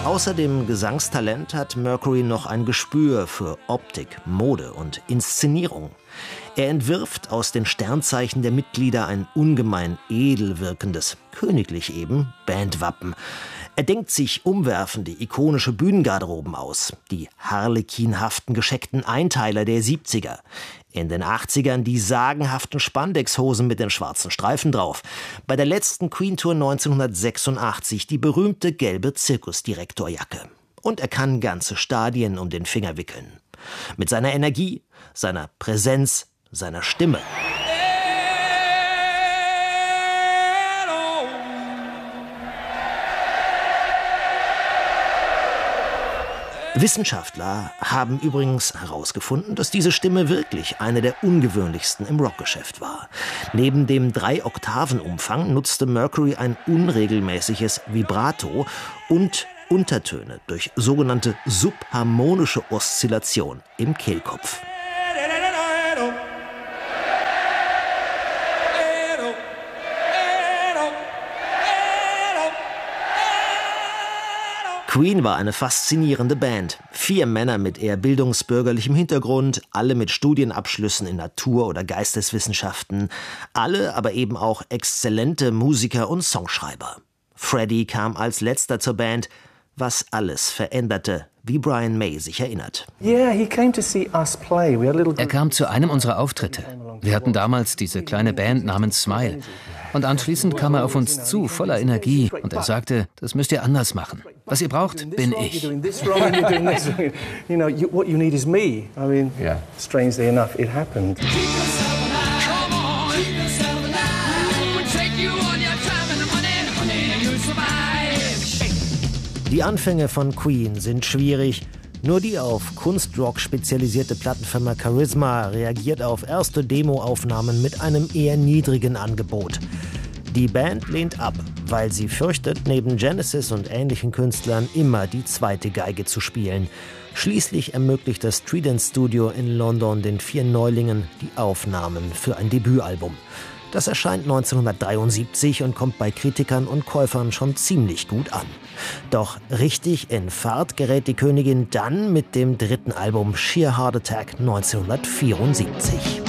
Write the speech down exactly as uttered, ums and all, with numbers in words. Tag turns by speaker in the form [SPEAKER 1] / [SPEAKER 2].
[SPEAKER 1] Außer dem Gesangstalent hat Mercury noch ein Gespür für Optik, Mode und Inszenierung. Er entwirft aus den Sternzeichen der Mitglieder ein ungemein edel wirkendes, königlich eben, Bandwappen. Er denkt sich umwerfende, ikonische Bühnengarderoben aus, die harlekinhaften gescheckten Einteiler der siebziger. In den achtzigern die sagenhaften Spandexhosen mit den schwarzen Streifen drauf. Bei der letzten Queen-Tour neunzehnhundertsechsundachtzig die berühmte gelbe Zirkusdirektorjacke. Und er kann ganze Stadien um den Finger wickeln. Mit seiner Energie, seiner Präsenz, seiner Stimme. Wissenschaftler haben übrigens herausgefunden, dass diese Stimme wirklich eine der ungewöhnlichsten im Rockgeschäft war. Neben dem Drei-Oktaven-Umfang nutzte Mercury ein unregelmäßiges Vibrato und Untertöne durch sogenannte subharmonische Oszillation im Kehlkopf. Queen war eine faszinierende Band. Vier Männer mit eher bildungsbürgerlichem Hintergrund, alle mit Studienabschlüssen in Natur- oder Geisteswissenschaften, alle aber eben auch exzellente Musiker und Songschreiber. Freddie kam als letzter zur Band, was alles veränderte, wie Brian May sich erinnert.
[SPEAKER 2] Er
[SPEAKER 3] kam zu einem unserer Auftritte. Wir hatten damals diese kleine Band namens Smile. Und anschließend kam er auf uns zu, voller Energie. Und er sagte, das müsst ihr anders machen. Was ihr braucht, bin ich.
[SPEAKER 2] Ja.
[SPEAKER 1] Die Anfänge von Queen sind schwierig. Nur die auf Kunstrock spezialisierte Plattenfirma Charisma reagiert auf erste Demoaufnahmen mit einem eher niedrigen Angebot. Die Band lehnt ab, weil sie fürchtet, neben Genesis und ähnlichen Künstlern immer die zweite Geige zu spielen. Schließlich ermöglicht das Trident Studio in London den vier Neulingen die Aufnahmen für ein Debütalbum. Das erscheint neunzehnhundertdreiundsiebzig und kommt bei Kritikern und Käufern schon ziemlich gut an. Doch richtig in Fahrt gerät die Königin dann mit dem dritten Album Sheer Heart Attack neunzehnhundertvierundsiebzig.